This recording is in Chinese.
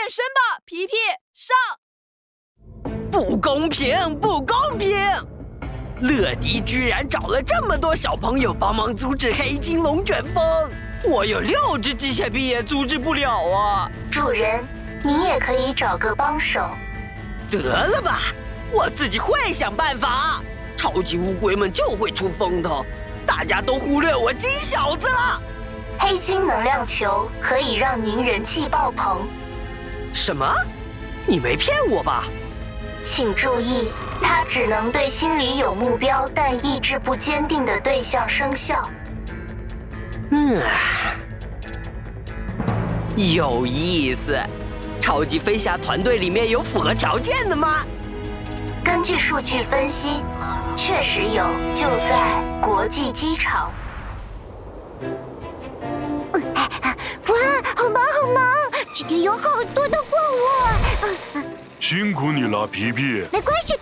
身吧，皮皮，上！ 不公平，不公平！乐迪居然找了这么多小朋友帮忙阻止黑金龙卷风，我有6只机械臂也阻止不了啊！ 主人，您也可以找个帮手。 得了吧，我自己会想办法。超级乌龟们就会出风头，大家都忽略我金小子了。 黑金能量球可以让您人气爆棚。 什么？你没骗我吧？ 请注意，它只能对心里有目标但意志不坚定的对象生效。 有意思。超级飞侠团队里面有符合条件的吗？ 根据数据分析，确实有，就在国际机场。 哇，好忙好忙！今天有好多的货物。 辛苦你了，皮皮。 没关系，